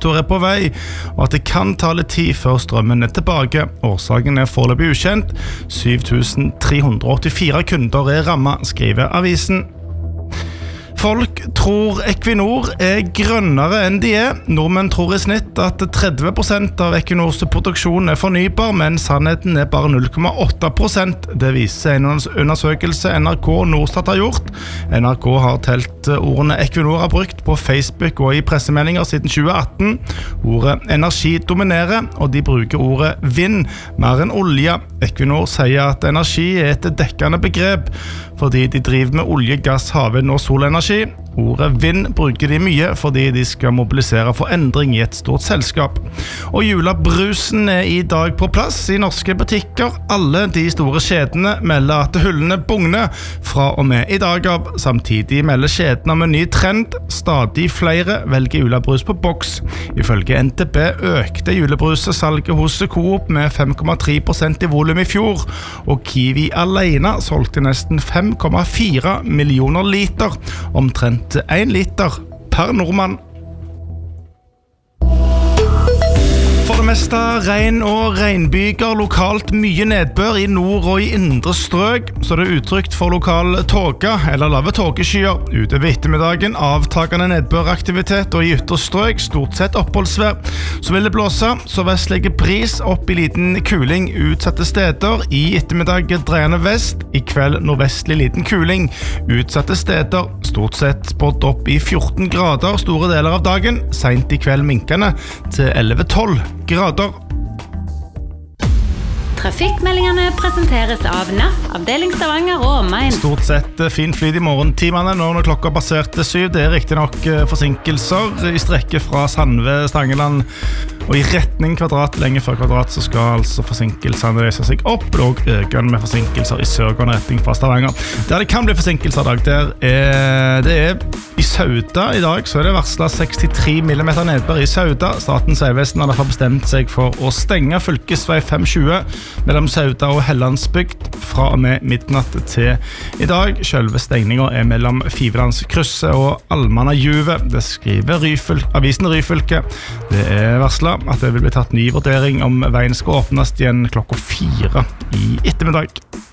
retur på vei, og at det kan ta litt tid før strømmen tilbake. Årsaken foreløpig ukjent. 7384 kunder rammet, skriver avisen. Folk tror Equinor grønnere enn de Nordmenn tror I snitt at 30% av Equinors produksjon fornybar, men sannheten bare 0,8%. Det viser en undersøkelse NRK og Norstat har gjort. NRK har telt ordene Equinor har brukt på Facebook og I pressemeldinger siden 2018. Ordet energi dominerer, og de bruker ordet vind mer enn olje. Equinor sier at energi et dekkende begrep, fordi de driver med olje, gass, havvind og solenergi. Ordet vind bruker de mye fordi de skal mobilisere for endring I et stort selskap. Og julebrusen I dag på plass I norske butikker. Alle de store kjedene melder at hullene bugner fra og med I dag av. Samtidig melder kjedene om en ny trend. Stadig flere velger julebrus på boks. Ifølge NTB økte julebrusesalget hos Coop med 5,3% I volum I fjor, og Kiwi alene solgte nesten 5,4 millioner liter, omtrent 1 liter per nordmann. For det meste regn og regnbyger, lokalt mye nedbør I nord og I indre strøk, så det utrygt for lokal tåke eller lave tåkeskyer. Utover ettermiddagen avtagende nedbøraktivitet og I ytterstrøk stort sett oppholdsvær. Så vil det blåse, så vestlige bris opp I liten kuling utsatte steder. I ettermiddag dreiende vest, I kveld nordvestlig liten kuling. Utsatte steder, stort sett spådd opp I 14 grader store deler av dagen, sent I kveld minkende til 11-12 grader. Trafikkmeldingene presenteres av NAF, avdeling Stavanger og omegn. Stort sett fin flyt I morgentimene når klokka passerte 7. Det riktig nok forsinkelser I strekket fra Sandve, Stangeland og I retning Kvadrat. Lenge før Kvadrat så skal altså forsinkelsene reise seg opp, og økende med forsinkelser I sørgående retning fra Stavanger. Der det kan bli forsinkelser I dag, det I Sauda I dag, så det varslet 63 mm nedbør I Sauda. Statens vegvesen har derfor bestemt seg for å stenge fylkesvei 520 mellom Sauda og Hellandsbygd fra og med midnatt til I dag. Selve stengningen mellom Fivelandskrysset og Almannajuvet. Det skriver avisen Ryfylke. Det varslet at det vil bli tatt ny vurdering om veien skal åpnes igjen klokka 4 I ettermiddag.